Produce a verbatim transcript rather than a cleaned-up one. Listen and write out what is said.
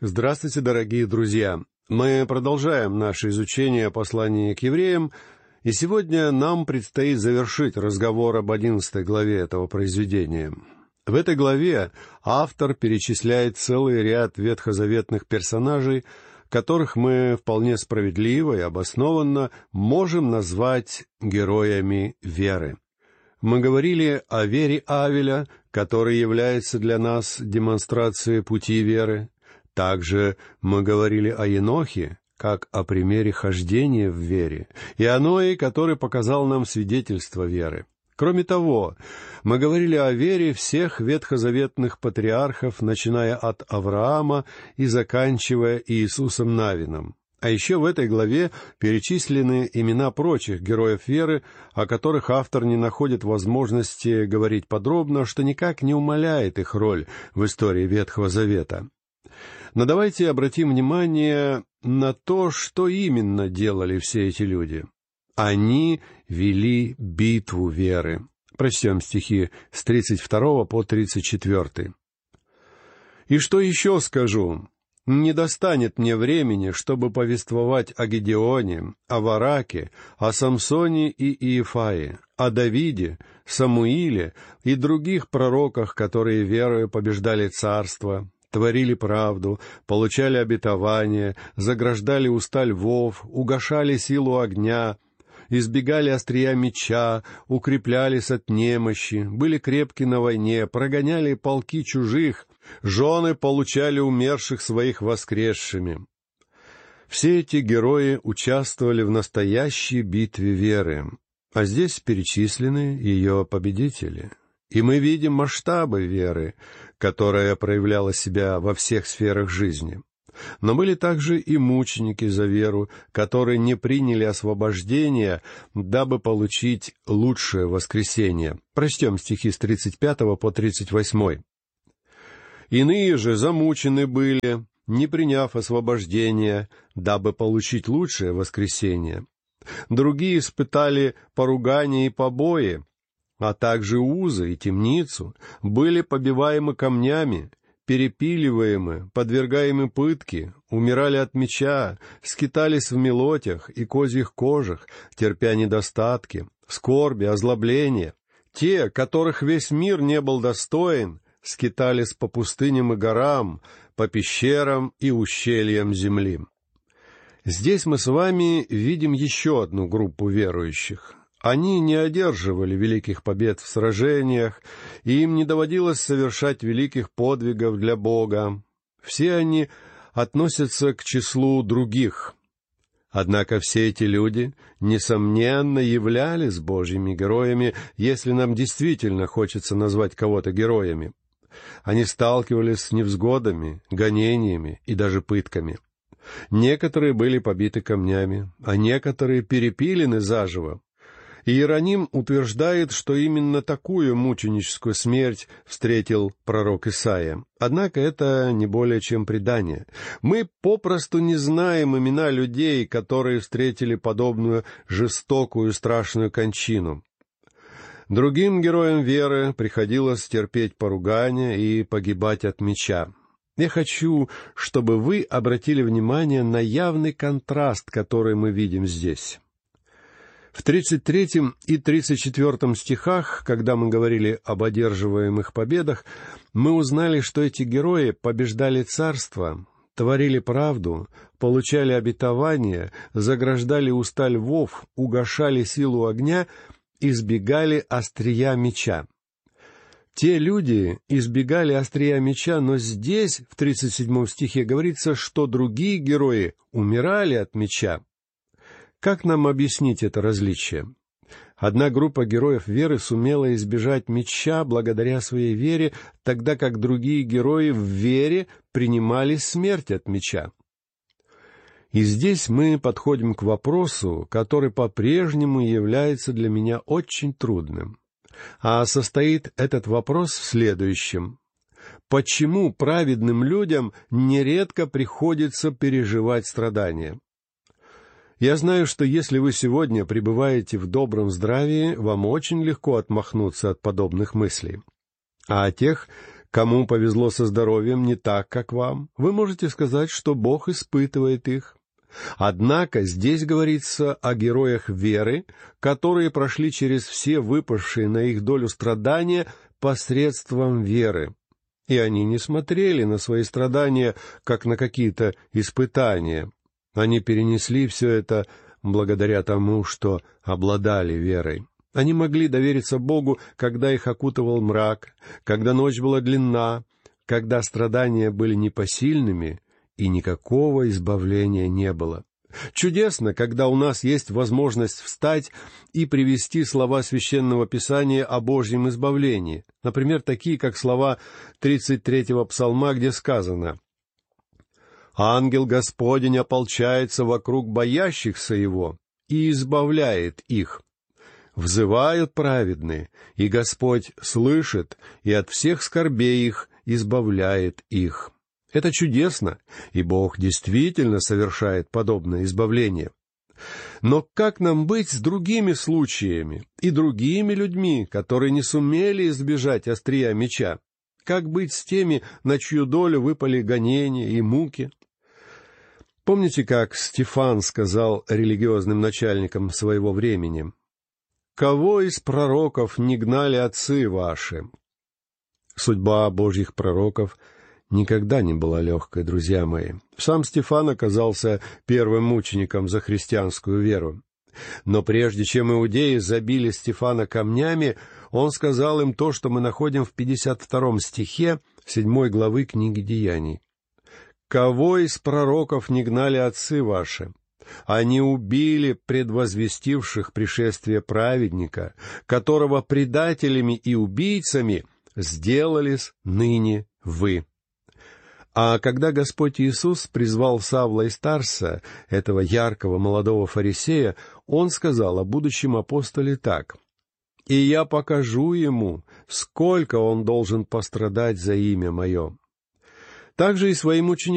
Здравствуйте, дорогие друзья! Мы продолжаем наше изучение послания к евреям, и сегодня нам предстоит завершить разговор об одиннадцатой главе этого произведения. В этой главе автор перечисляет целый ряд ветхозаветных персонажей, которых мы вполне справедливо и обоснованно можем назвать героями веры. Мы говорили о вере Авеля, который является для нас демонстрацией пути веры. Также мы говорили о Енохе, как о примере хождения в вере, и о Ное, который показал нам свидетельство веры. Кроме того, мы говорили о вере всех ветхозаветных патриархов, начиная от Авраама и заканчивая Иисусом Навином. А еще в этой главе перечислены имена прочих героев веры, о которых автор не находит возможности говорить подробно, что никак не умаляет их роль в истории Ветхого Завета. Но давайте обратим внимание на то, что именно делали все эти люди. Они вели битву веры. Прочтем стихи с тридцать второго по тридцать четвёртый. «И что еще скажу? Не достанет мне времени, чтобы повествовать о Гедеоне, о Вараке, о Самсоне и Иефае, о Давиде, Самуиле и других пророках, которые верою побеждали царство, творили правду, получали обетование, заграждали уста львов, угашали силу огня, избегали острия меча, укреплялись от немощи, были крепки на войне, прогоняли полки чужих, жены получали умерших своих воскресшими». Все эти герои участвовали в настоящей битве веры, а здесь перечислены ее победители. И мы видим масштабы веры, которая проявляла себя во всех сферах жизни. Но были также и мученики за веру, которые не приняли освобождения, дабы получить лучшее воскресение. Прочтем стихи с тридцать пятого по тридцать восьмой. «Иные же замучены были, не приняв освобождения, дабы получить лучшее воскресение. Другие испытали поругание и побои, а также узы и темницу, были побиваемы камнями, перепиливаемы, подвергаемы пытке, умирали от меча, скитались в мелотях и козьих кожах, терпя недостатки, скорби, озлобления. Те, которых весь мир не был достоин, скитались по пустыням и горам, по пещерам и ущельям земли». Здесь мы с вами видим еще одну группу верующих. Они не одерживали великих побед в сражениях, и им не доводилось совершать великих подвигов для Бога. Все они относятся к числу других. Однако все эти люди, несомненно, являлись Божьими героями, если нам действительно хочется назвать кого-то героями. Они сталкивались с невзгодами, гонениями и даже пытками. Некоторые были побиты камнями, а некоторые перепилены заживо. Иероним утверждает, что именно такую мученическую смерть встретил пророк Исаия. Однако это не более чем предание. Мы попросту не знаем имена людей, которые встретили подобную жестокую и страшную кончину. Другим героям веры приходилось терпеть поругания и погибать от меча. Я хочу, чтобы вы обратили внимание на явный контраст, который мы видим здесь. В тридцать третьем и тридцать четвёртом стихах, когда мы говорили об одерживаемых победах, мы узнали, что эти герои побеждали царство, творили правду, получали обетование, заграждали уста львов, угашали силу огня, избегали острия меча. Те люди избегали острия меча, но здесь, в тридцать седьмом стихе, говорится, что другие герои умирали от меча. Как нам объяснить это различие? Одна группа героев веры сумела избежать меча благодаря своей вере, тогда как другие герои в вере принимали смерть от меча. И здесь мы подходим к вопросу, который по-прежнему является для меня очень трудным. А состоит этот вопрос в следующем. Почему праведным людям нередко приходится переживать страдания? Я знаю, что если вы сегодня пребываете в добром здравии, вам очень легко отмахнуться от подобных мыслей. А о тех, Кому повезло со здоровьем не так, как вам, вы можете сказать, что Бог испытывает их. Однако здесь говорится о героях веры, которые прошли через все выпавшие на их долю страдания посредством веры. И они не смотрели на свои страдания, как на какие-то испытания. Они перенесли все это благодаря тому, что обладали верой. Они могли довериться Богу, когда их окутывал мрак, когда ночь была длинна, когда страдания были непосильными, и никакого избавления не было. Чудесно, когда у нас есть возможность встать и привести слова Священного Писания о Божьем избавлении. Например, такие, как слова тридцать третьего псалма, где сказано: «Ангел Господень ополчается вокруг боящихся Его и избавляет их. Взывают праведные, и Господь слышит, и от всех скорбей их избавляет их». Это чудесно, и Бог действительно совершает подобное избавление. Но как нам быть с другими случаями и другими людьми, которые не сумели избежать острия меча? Как быть с теми, на чью долю выпали гонения и муки? Помните, как Стефан сказал религиозным начальникам своего времени: «Кого из пророков не гнали отцы ваши?» Судьба Божьих пророков никогда не была легкой, друзья мои. Сам Стефан оказался первым мучеником за христианскую веру. Но прежде чем иудеи забили Стефана камнями, он сказал им то, что мы находим в пятьдесят втором стихе седьмой главы книги Деяний. «Кого из пророков не гнали отцы ваши? Они убили предвозвестивших пришествие праведника, которого предателями и убийцами сделались ныне вы». А когда Господь Иисус призвал Савла из Тарса, этого яркого молодого фарисея, Он сказал о будущем апостоле так: «И я покажу ему, сколько он должен пострадать за имя мое». Также и своим ученикам